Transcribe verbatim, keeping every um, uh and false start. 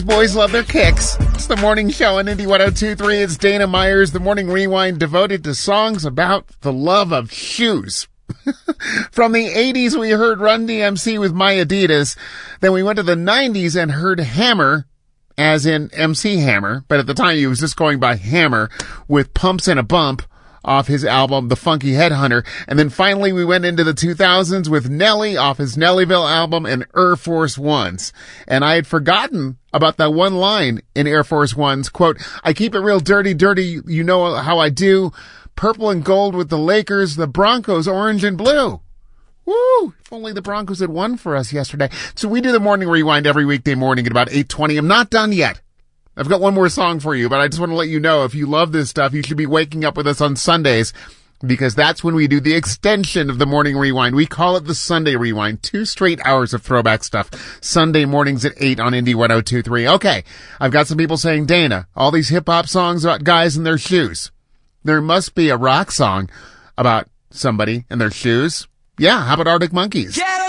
Boys love their kicks. It's the morning show on Indy one oh two point three. It's Dana Myers, the morning rewind devoted to songs about the love of shoes. From the eighties, we heard Run D M C with My Adidas. Then we went to the nineties and heard Hammer, as in M C Hammer, but at the time he was just going by Hammer, with Pumps and a Bump off his album, The Funky Headhunter. And then finally we went into the two thousands with Nelly off his Nellyville album and Air Force Ones. And I had forgotten about that one line in Air Force Ones, quote, I keep it real dirty, dirty, you know how I do. Purple and gold with the Lakers, the Broncos orange and blue. Woo! If only the Broncos had won for us yesterday. So we do the morning rewind every weekday morning at about eight twenty. I'm not done yet. I've got one more song for you, but I just want to let you know if you love this stuff, you should be waking up with us on Sundays, because that's when we do the extension of the morning rewind. We call it the Sunday rewind. Two straight hours of throwback stuff. Sunday mornings at eight on Indy one oh two point three. Okay, I've got some people saying, Dana, all these hip-hop songs about guys in their shoes. There must be a rock song about somebody and their shoes. Yeah, how about Arctic Monkeys? Yeah.